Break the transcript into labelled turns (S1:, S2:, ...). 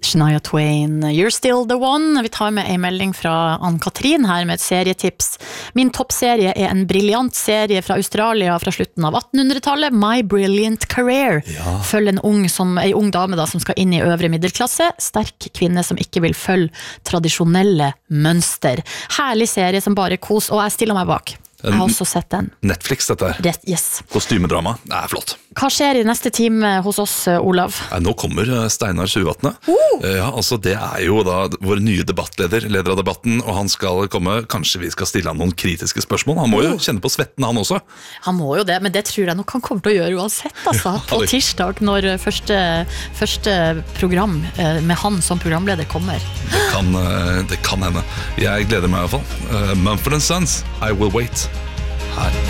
S1: Shania Twain, You're Still the One. Vi tar med en melding fra Ann-Katrin her med et serietips. Min toppserie en brilliant serie fra Australia fra slutten av 1800-tallet, My Brilliant Career. Følg en ung dame da, som skal inn i øvre middelklasse, sterk kvinne som ikke vil følge tradisjonelle mønster. Herlig serie som bare kos, og jeg stiller meg bak. Jeg har også sett den.
S2: Netflix dette her.
S1: Yes.
S2: Kostymedrama, det flott.
S1: Hva skjer i neste time hos oss, Olav?
S2: Nå kommer Steinar Sjuvatne. Ja, altså det jo da vår nye debattleder, leder av debatten, og han skal komme, kanskje vi skal stille han noen kritiske spørsmål. Han må jo kjenne på svetten han også.
S1: Han må jo det, men det tror jeg nok han kommer til å gjøre uansett, altså. På tirsdag, når første program med han som programleder kommer.
S2: Det kan hende. Jeg gleder meg i hvert fall. Mumford & Sons, I Will Wait. Her.